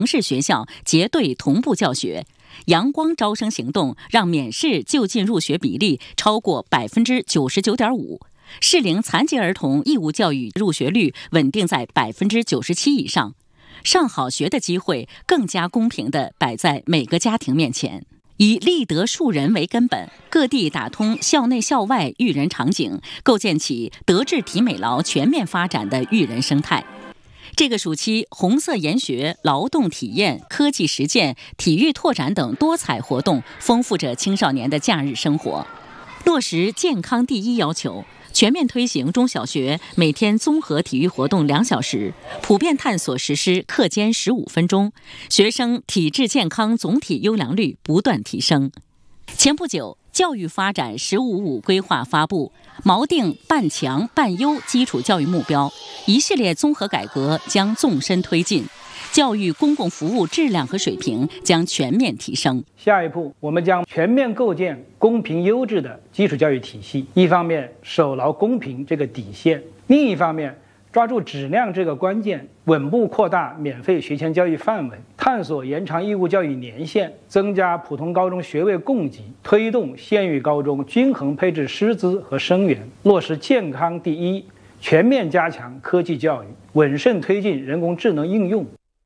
城市学校结对同步教学。阳光招生行动让免试就近入学比例超过99.5%，适龄残疾儿童义务教育入学率稳定在97%以上。上好学的机会更加公平地摆在每个家庭面前。以立德树人为根本，各地打通校内校外育人场景，构建起德智体美劳全面发展的育人生态。这个暑期，红色研学、劳动体验、科技实践、体育拓展等多彩活动丰富着青少年的假日生活。落实健康第一要求，全面推行中小学每天综合体育活动2小时，普遍探索实施课间15分钟，学生体质健康总体优良率不断提升。前不久，教育发展“15-5”规划发布，锚定半强半优基础教育目标，一系列综合改革将纵深推进，教育公共服务质量和水平将全面提升。 下一步，我们将全面构建公平优质的基础教育体系，一方面守牢公平这个底线，另一方面抓住质量这个关键，稳步扩大免费学前教育范围，探索延长义务教育年限，增加普通高中学位供给，推动县域高中均衡配置师资和生源，落实健康第一，全面加强科技教育，稳慎推进人工智能应用。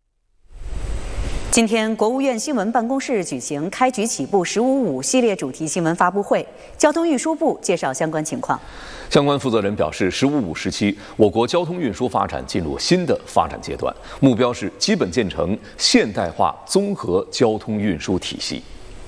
今天，国务院新闻办公室举行开局起步“15-5”系列主题新闻发布会，交通运输部介绍相关情况。 相关负责人表示，“15-5”时期，我国交通运输发展进入新的发展阶段，目标是基本建成现代化综合交通运输体系。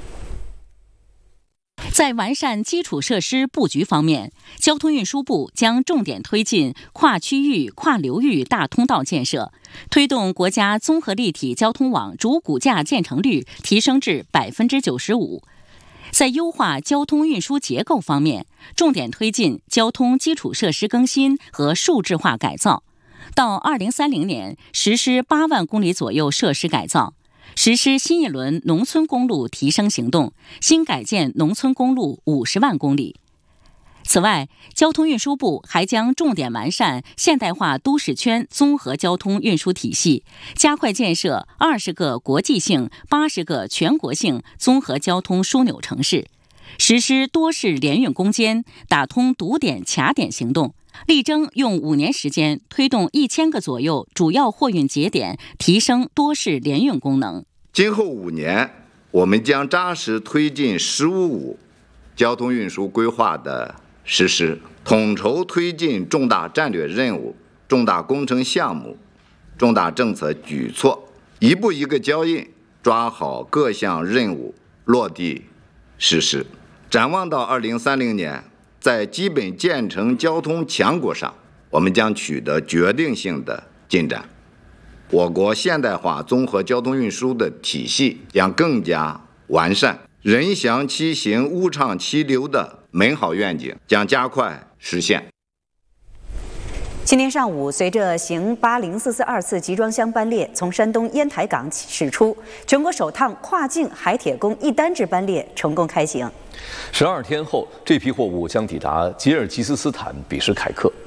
在完善基础设施布局方面，交通运输部将重点推进跨区域、跨流域大通道建设，推动国家综合立体交通网主骨架建成率提升至95%。在优化交通运输结构方面，重点推进交通基础设施更新和数字化改造，到2030年实施8万公里左右设施改造。实施新一轮农村公路提升行动，新改建农村公路50万公里。此外，交通运输部还将重点完善现代化都市圈综合交通运输体系，加快建设20个国际性、80个全国性综合交通枢纽城市，实施多市联运攻坚，打通堵点卡点行动。力争用5年时间推动1000个左右主要货运节点提升多市联运功能。 今后5年，我们将扎实推进“15-5”交通运输规划的实施，统筹推进重大战略任务、重大工程项目、重大政策举措，一步一个脚印，抓好各项任务落地实施。展望到2030年，在基本建成交通强国上，我们将取得决定性的进展。我国现代化综合交通运输的体系将更加完善，人祥其行、物畅其流的美好愿景将加快实现。 今天上午，随着行80442次集装箱班列从山东烟台港驶出，全国首趟跨境海铁公一单制班列成功开行。 12天后，这批货物将抵达吉尔吉斯斯坦比什凯克。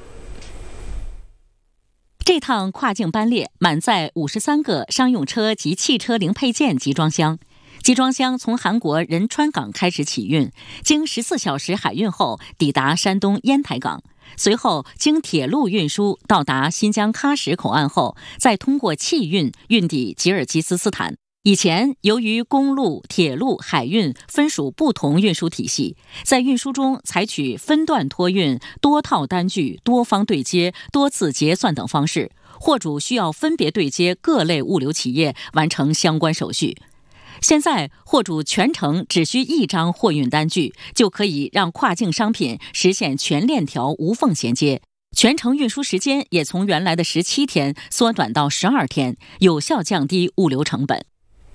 这趟跨境班列满载53个商用车及汽车零配件集装箱。集装箱从韩国仁川港开始起运，经14小时海运后抵达山东烟台港，随后经铁路运输到达新疆喀什口岸后，再通过汽运运抵吉尔吉斯斯坦。以前，由于公路、铁路、海运分属不同运输体系，在运输中采取分段托运、多套单据、多方对接、多次结算等方式，货主需要分别对接各类物流企业完成相关手续。现在，货主全程只需1张货运单据，就可以让跨境商品实现全链条无缝衔接。全程运输时间也从原来的17天缩短到12天，有效降低物流成本。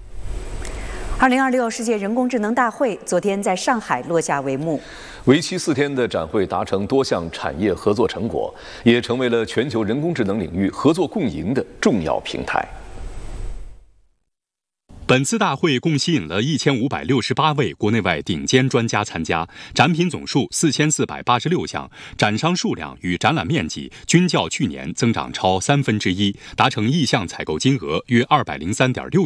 2026世界人工智能大会昨天在上海落下帷幕。 为期4天的展会达成多项产业合作成果，也成为了全球人工智能领域合作共赢的重要平台。 本本次大会共吸引了1568位国内外顶尖专家参加，展品总数4486项，展商数量与展览面积均较去年增长超1/3，达成意向采购金额约203.6